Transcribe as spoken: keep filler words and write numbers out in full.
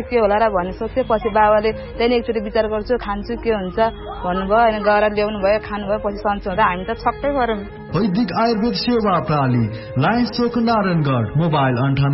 के होला र भन्ने सोच्यो। पछि बाबाले त्यही एकचोटि विचार गर्छु खान्छु के हुन्छ भन्नुभयो अनि गएर ल्याउनु भयो खानुभयो। पछि सन्चो हुँदा हामी त छक्कै पर्यौं। वैदिक आयुर्वेद सेवा प्रणाली लायन्स चोक नारायणगढ मोबाइल अन्ठानब्बे